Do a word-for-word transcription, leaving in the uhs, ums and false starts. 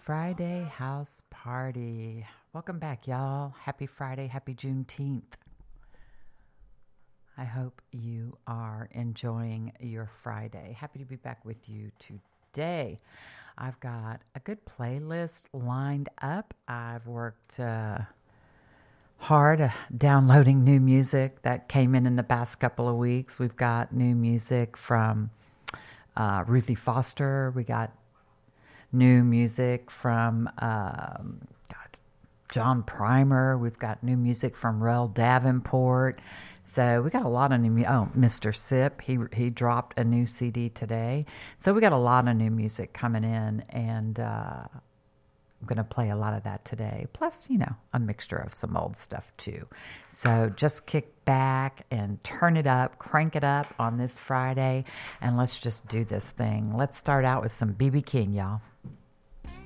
Friday house party. Welcome back, y'all. Happy Friday. Happy Juneteenth. I hope you are enjoying your Friday. Happy to be back with you today. I've got a good playlist lined up. I've worked uh, hard uh, downloading new music that came in in the past couple of weeks. We've got new music from uh, Ruthie Foster. We got new music from um, God, John Primer. We've got new music from Rel Davenport. So we got a lot of new music. Oh, Mister Sip, he he dropped a new C D today. So we got a lot of new music coming in, and uh, I'm going to play a lot of that today. Plus, you know, a mixture of some old stuff too. So just kick back and turn it up, crank it up on this Friday, and let's just do this thing. Let's start out with some B B King, y'all.